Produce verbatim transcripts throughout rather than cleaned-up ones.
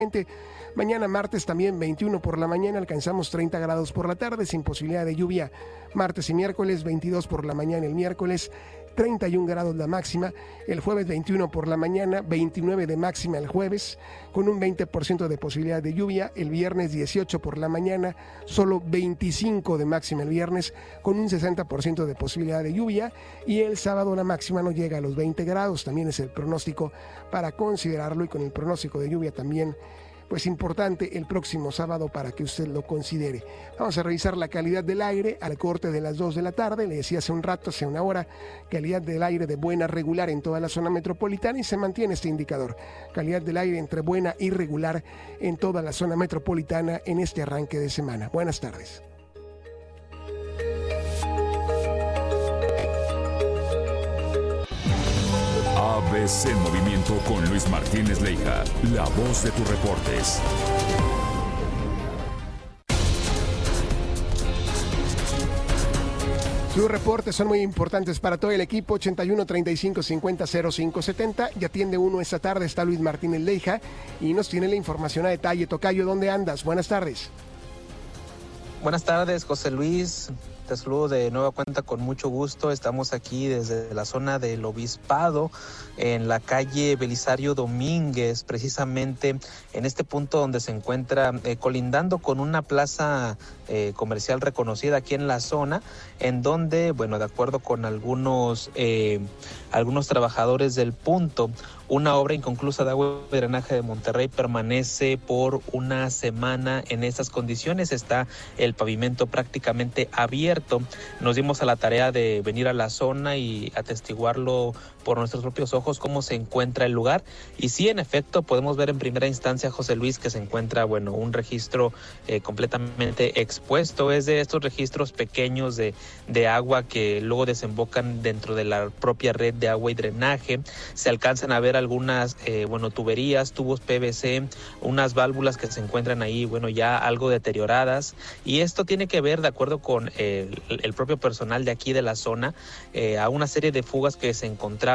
Mañana martes también veintiuno por la mañana, alcanzamos treinta grados por la tarde sin posibilidad de lluvia. Martes y miércoles veintidós por la mañana, el miércoles treinta y un grados la máxima, el jueves veintiuno por la mañana, veintinueve de máxima el jueves, con un veinte por ciento de posibilidad de lluvia, el viernes dieciocho por la mañana, solo veinticinco de máxima el viernes, con un sesenta por ciento de posibilidad de lluvia, y el sábado la máxima no llega a los veinte grados, también es el pronóstico para considerarlo, y con el pronóstico de lluvia también pues importante el próximo sábado para que usted lo considere. Vamos a revisar la calidad del aire al corte de las dos de la tarde. Le decía hace un rato, hace una hora, calidad del aire de buena regular en toda la zona metropolitana y se mantiene este indicador. Calidad del aire entre buena y regular en toda la zona metropolitana en este arranque de semana. Buenas tardes. A B C Movimiento con Luis Martínez Leija, la voz de tus reportes. Sus reportes son muy importantes para todo el equipo. Ochenta y uno, treinta y cinco, cincuenta, cero cinco, setenta. Ya atiende uno esta tarde, está Luis Martínez Leija y nos tiene la información a detalle. Tocayo, ¿dónde andas? Buenas tardes. Buenas tardes, José Luis. Te saludo de nueva cuenta con mucho gusto. Estamos aquí desde la zona del Obispado, en la calle Belisario Domínguez, precisamente en este punto donde se encuentra eh, colindando con una plaza eh, comercial reconocida aquí en la zona, en donde, bueno, de acuerdo con algunos, eh, algunos trabajadores del punto, una obra inconclusa de agua y drenaje de Monterrey permanece por una semana en estas condiciones. Está el pavimento prácticamente abierto. Nos dimos a la tarea de venir a la zona y atestiguarlo por nuestros propios ojos cómo se encuentra el lugar. Y sí, en efecto, podemos ver en primera instancia, José Luis, que se encuentra, bueno, un registro eh, completamente expuesto. Es de estos registros pequeños de, de agua que luego desembocan dentro de la propia red de agua y drenaje. Se alcanzan a ver algunas, eh, bueno, tuberías, tubos P V C, unas válvulas que se encuentran ahí, bueno, ya algo deterioradas. Y esto tiene que ver, de acuerdo con eh, el propio personal de aquí de la zona, eh, a una serie de fugas que se encontraban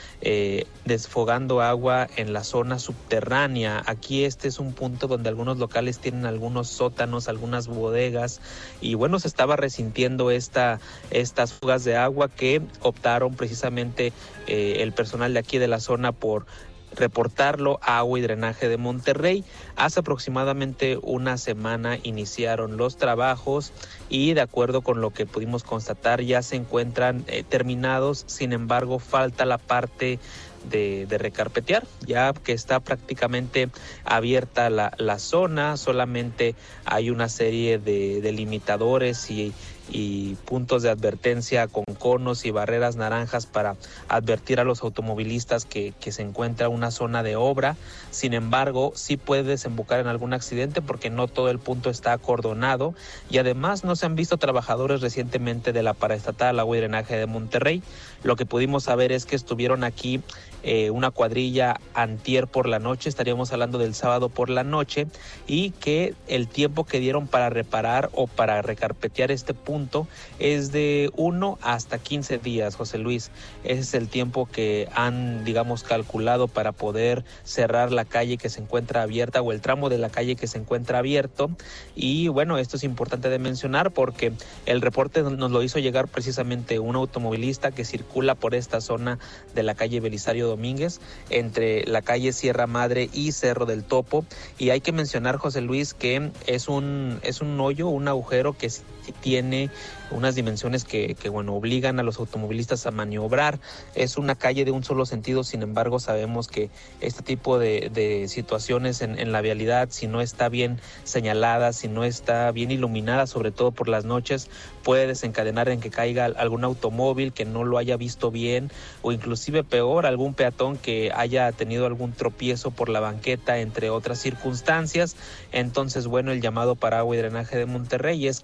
eh, desfogando agua en la zona subterránea. Aquí este es un punto donde algunos locales tienen algunos sótanos, algunas bodegas, y bueno, se estaba resintiendo esta, estas fugas de agua que optaron precisamente eh, el personal de aquí de la zona por reportarlo a Agua y Drenaje de Monterrey. Hace aproximadamente una semana iniciaron los trabajos y, de acuerdo con lo que pudimos constatar, ya se encuentran eh, terminados. Sin embargo, falta la parte de, de recarpetear, ya que está prácticamente abierta la, la zona. Solamente hay una serie de delimitadores y y puntos de advertencia con conos y barreras naranjas para advertir a los automovilistas que, que se encuentra una zona de obra. Sin embargo, sí puede desembocar en algún accidente porque no todo el punto está acordonado, y además no se han visto trabajadores recientemente de la Paraestatal Agua y Drenaje de Monterrey. Lo que pudimos saber es que estuvieron aquí eh, una cuadrilla antier por la noche, estaríamos hablando del sábado por la noche, y que el tiempo que dieron para reparar o para recarpetear este punto es de uno hasta quince días, José Luis. Ese es el tiempo que han, digamos, calculado para poder cerrar la calle que se encuentra abierta, o el tramo de la calle que se encuentra abierto. Y bueno, esto es importante de mencionar porque el reporte nos lo hizo llegar precisamente un automovilista que circula por esta zona de la calle Belisario Domínguez, entre la calle Sierra Madre y Cerro del Topo. Y hay que mencionar, José Luis, que es un, es un hoyo, un agujero que tiene unas dimensiones que, que bueno, obligan a los automovilistas a maniobrar. Es una calle de un solo sentido, sin embargo sabemos que este tipo de, de situaciones en, en la vialidad, si no está bien señalada, si no está bien iluminada, sobre todo por las noches, puede desencadenar en que caiga algún automóvil que no lo haya visto bien, o inclusive peor, algún peatón que haya tenido algún tropiezo por la banqueta, entre otras circunstancias. Entonces, bueno, el llamado para Agua y Drenaje de Monterrey es que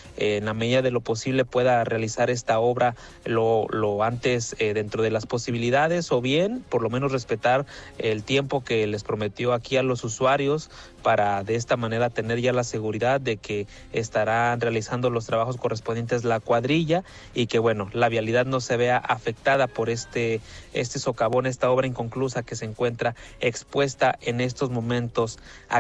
eh, en la medida de lo posible pueda realizar esta obra lo, lo antes eh, dentro de las posibilidades, o bien por lo menos respetar el tiempo que les prometió aquí a los usuarios, para de esta manera tener ya la seguridad de que estarán realizando los trabajos correspondientes la cuadrilla, y que bueno, la vialidad no se vea afectada por este, este socavón, esta obra inconclusa que se encuentra expuesta en estos momentos